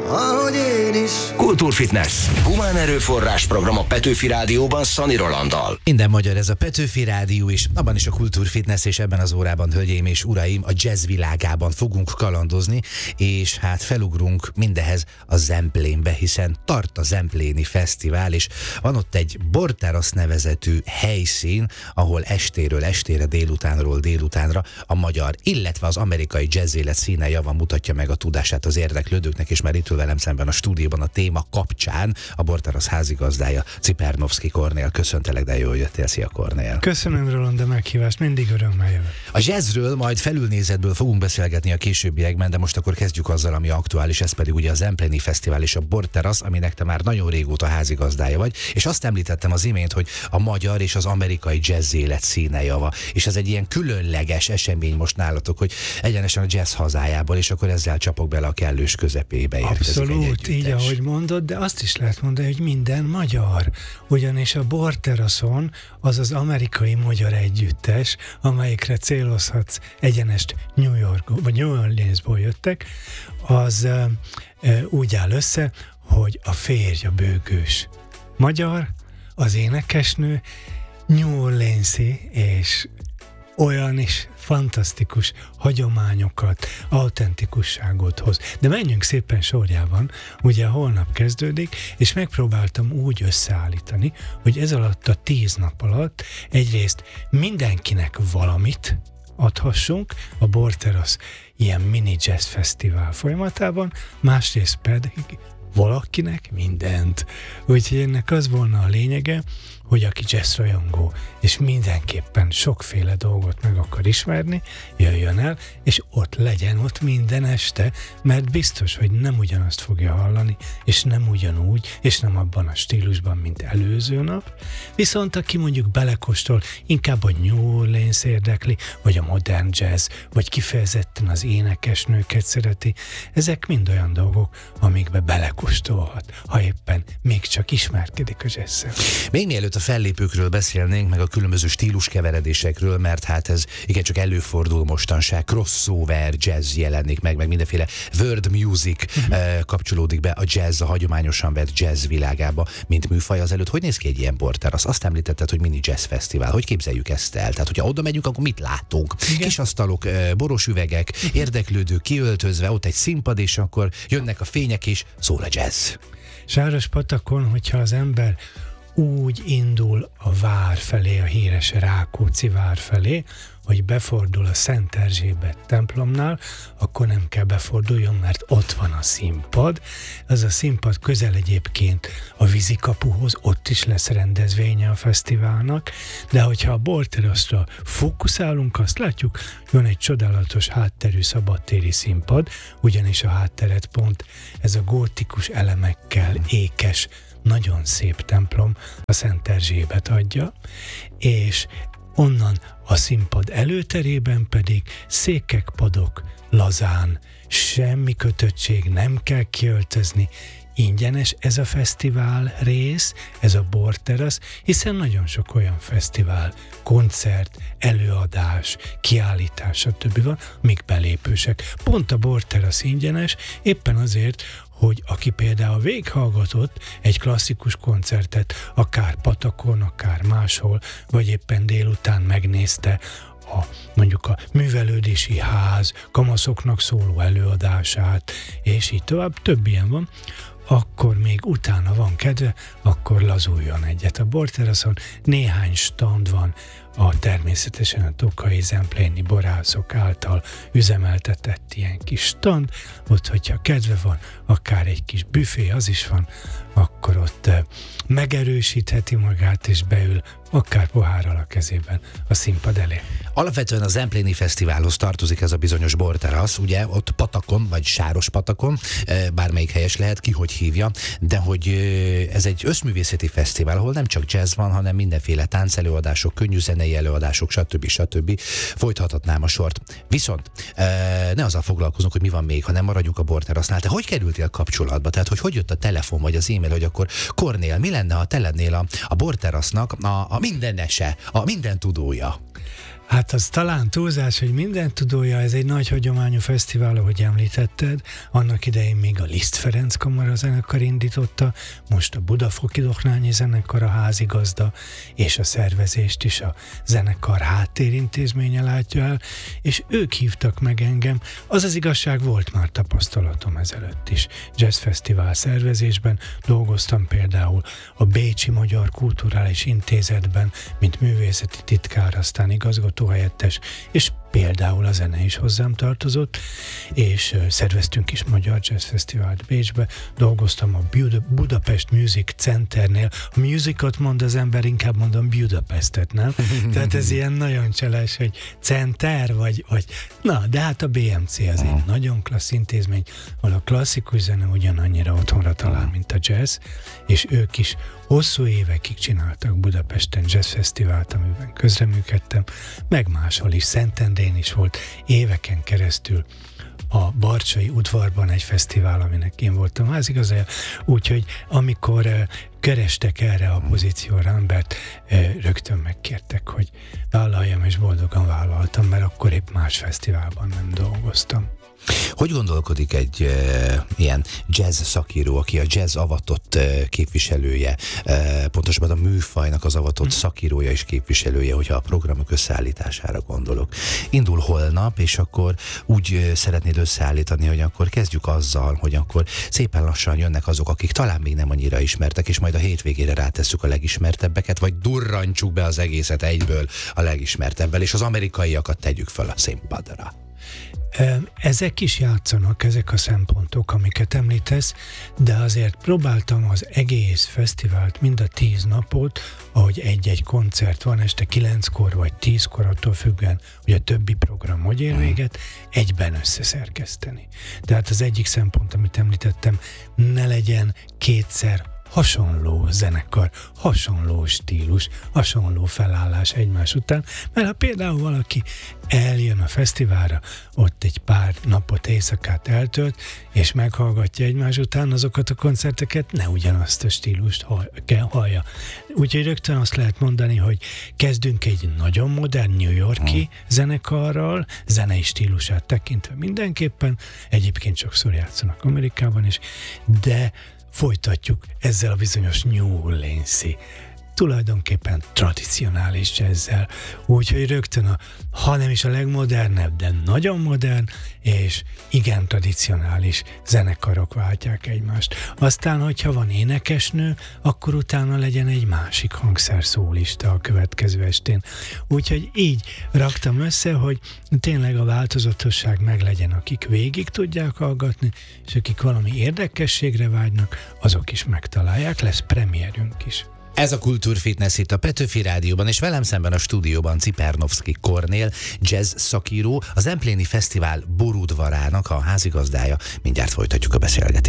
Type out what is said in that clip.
ahogy én is. Kultúrfitness. Humán erőforrás program a Petőfi Rádióban Szani Rolanddal. Minden magyar, ez a Petőfi Rádió is, abban is a Kultúrfitness, és ebben az órában, hölgyeim és uraim, a jazz világában fogunk kalandozni, és hát felugrunk mindehez a Zemplénbe, hiszen tart a Zempléni Fesztivál, és van ott egy Borterasz nevezetű helyszín, ahol estéről estére, délutánról délutánra a magyar, illetve az amerikai jazzélet színe java mutatja meg a tudását az érdeklődőknek, és már itt ül velem szemben a stúdióban a téma kapcsán a Borterasz házigazdája, Cipernovszky Kornél. Köszöntelek, de jól jöttél. Szia, Kornél. Köszönöm, Roland, a meghívást, mindig örömmel jövök. A jazzről, majd felülnézetből fogunk beszélgetni a későbbiekben, de most akkor kezdjük azzal, ami aktuális, ez pedig ugye a Zempléni Fesztivál és a Borterasz, aminek te már nagyon régóta házigazdája vagy, és azt említettem az imént, hogy a magyar és az amerikai jazzélet színe java, és ez egy ilyen különleges esemény most nálatok, hogy egyenesen a jazz hazájából, és akkor ezzel csapok bele a kellős közepébe érkezik. Abszolút, így ahogy mondod, de azt is lehet mondani, hogy minden magyar, ugyanis a Borteraszon az az amerikai magyar együttes, amelyikre célozhatsz, egyenest New York vagy New Orleansból jöttek, az úgy áll össze, hogy a férj a bőgős magyar, az énekesnő New Orleans-i, és olyan is fantasztikus hagyományokat, autentikusságot hoz. De menjünk szépen sorjában, ugye holnap kezdődik, és megpróbáltam úgy összeállítani, hogy ez alatt a 10 nap alatt egyrészt mindenkinek valamit adhassunk a Borterasz ilyen mini jazz fesztivál folyamatában, másrészt pedig valakinek mindent. Úgyhogy ennek az volna a lényege, hogy aki jazz rajongó, és mindenképpen sokféle dolgot meg akar ismerni, jöjjön el, és ott legyen ott minden este, mert biztos, hogy nem ugyanazt fogja hallani, és nem ugyanúgy, és nem abban a stílusban, mint előző nap. Viszont aki mondjuk belekóstol, inkább a New Orleans érdekli, vagy a modern jazz, vagy kifejezetten az énekesnőket szereti, ezek mind olyan dolgok, amikbe belekóstolhat, ha éppen még csak ismerkedik a jazz-szel. Még mielőtt a fellépőkről beszélnénk, meg a különböző stíluskeveredésekről, mert hát ez igencsak előfordul mostanság, crossover jazz jelenik meg mindenféle world music kapcsolódik be a jazz, a hagyományosan vett jazz világába, mint műfaj az előtt. Hogy néz ki egy ilyen Borterasz? Azt említetted, hogy mini jazz fesztivál. Hogy képzeljük ezt el? Tehát, hogyha oda megyünk, akkor mit látunk? Igen. Kis asztalok, boros üvegek, érdeklődők kiöltözve, ott egy színpad, és akkor jönnek a fények, és szól a jazz. Sárospatakon, hogyha az ember úgy indul a vár felé, a híres Rákóczi vár felé, hogy befordul a Szent Erzsébet templomnál, akkor nem kell beforduljon, mert ott van a színpad. Ez a színpad közel egyébként a vízikapuhoz, ott is lesz rendezvénye a fesztiválnak, de hogyha a Borteraszra fókuszálunk, azt látjuk, van egy csodálatos hátterű szabadtéri színpad, ugyanis a hátteret pont ez a gótikus elemekkel ékes, nagyon szép templom, a Szent Erzsébet adja, és onnan a színpad előterében pedig székek, padok, lazán, semmi kötöttség, nem kell kiöltözni, ingyenes ez a fesztivál rész, ez a Borterasz, hiszen nagyon sok olyan fesztivál, koncert, előadás, kiállítás, stb. Van, amik belépősek. Pont a Borterasz ingyenes, éppen azért, hogy aki például végighallgatott egy klasszikus koncertet, akár Patakon, akár máshol, vagy éppen délután megnézte mondjuk a művelődési ház, kamaszoknak szóló előadását, és így tovább, több ilyen van, akkor még utána van kedve, akkor lazuljon egyet a Borteraszon. Néhány stand van természetesen a tokai zempléni borászok által üzemeltetett ilyen kis stand, ott, hogyha kedve van, akár egy kis büfé, az is van, akkor ott megerősítheti magát, és beül akár pohárral a kezében a színpad elé. Alapvetően a Zempléni Fesztiválhoz tartozik ez a bizonyos Borterasz, ugye ott Patakon, vagy Sárospatakon, bármelyik helyes lehet, ki hogy hívja, de hogy ez egy összművészeti fesztivál, ahol nem csak jazz van, hanem mindenféle táncelőadások, könnyűzenei előadások, stb. Folytathatnám a sort. Viszont ne azzal foglalkozunk, hogy mi van még, hanem maradjunk a Borterasznál. Te hogy kerültél kapcsolatba? Tehát, hogy jött a telefon, vagy az e-mail, hogy akkor Kornél, mi lenne, ha te lennél a Borterasznak a mindenese, a minden tudója? Hát az talán túlzás, hogy minden tudója, ez egy nagy hagyományú fesztivál, ahogy említetted. Annak idején még a Liszt Ferenc Kamara zenekar indította, most a Budafoki Doknányi zenekar a házigazda, és a szervezést is a zenekar háttérintézménye látja el, és ők hívtak meg engem. Az az igazság, volt már tapasztalatom ezelőtt is. Jazzfesztivál szervezésben dolgoztam például a Bécsi Magyar Kulturális Intézetben, mint művészeti titkár, aztán igazgatóhelyettes, és például a zene is hozzám tartozott, és szerveztünk is Magyar Jazz Fesztivált Bécsbe, dolgoztam a Budapest Music Centernél. A musicot mond az ember, inkább mondom Budapestet, nem? Tehát ez ilyen nagyon cseles, hogy center, vagy na, de hát a BMC az egy nagyon klassz intézmény, ahol a klasszikus zene ugyanannyira otthonra talál, mint a jazz, és ők is hosszú évekig csináltak Budapesten jazzfesztivált, amiben közreműködtem, meg máshol is, Szentendrén is volt éveken keresztül a Barcsai udvarban egy fesztivál, aminek én voltam házigazdája, úgyhogy amikor kerestek erre a pozícióra embert, rögtön megkértek, hogy vállaljam, és boldogan vállaltam, mert akkor épp más fesztiválban nem dolgoztam. Hogy gondolkodik egy ilyen jazz szakíró, aki a jazz avatott képviselője, pontosabban a műfajnak az avatott szakírója és képviselője, hogyha a programok összeállítására gondolok. Indul holnap, és akkor úgy szeretnéd összeállítani, hogy akkor kezdjük azzal, hogy akkor szépen lassan jönnek azok, akik talán még nem annyira ismertek, és majd a hétvégére rátesszük a legismertebbeket, vagy durrantsuk be az egészet egyből a legismertebbel, és az amerikaiakat tegyük fel a színpadra. Ezek is játszanak, ezek a szempontok, amiket említesz, de azért próbáltam az egész fesztivált, mind a 10 napot, ahogy egy-egy koncert van este 9-kor vagy 10-kor, attól függően, hogy a többi program hogy ér véget, egyben összeszerkeszteni. Tehát az egyik szempont, amit említettem, ne legyen kétszer hasonló zenekar, hasonló stílus, hasonló felállás egymás után, mert ha például valaki eljön a fesztiválra, ott egy pár napot, éjszakát eltölt, és meghallgatja egymás után azokat a koncerteket, ne ugyanazt a stílust hallja. Úgyhogy rögtön azt lehet mondani, hogy kezdünk egy nagyon modern New York-i zenekarral, zenei stílusát tekintve mindenképpen, egyébként sokszor játszanak Amerikában is, de folytatjuk ezzel a bizonyos New Orleans-i, tulajdonképpen tradicionális jazzzel. Úgyhogy rögtön ha nem is a legmodernebb, de nagyon modern és igen tradicionális zenekarok váltják egymást. Aztán, hogyha van énekesnő, akkor utána legyen egy másik hangszerszólista a következő estén. Úgyhogy így raktam össze, hogy tényleg a változatosság meglegyen, akik végig tudják hallgatni, és akik valami érdekességre vágynak, azok is megtalálják. Lesz premierünk is. Ez a Kultúrfitness itt a Petőfi Rádióban, és velem szemben a stúdióban Cipernowski Kornél, jazz szakíró, az Zempléni Fesztivál borudvarának a házigazdája. Mindjárt folytatjuk a beszélgetést.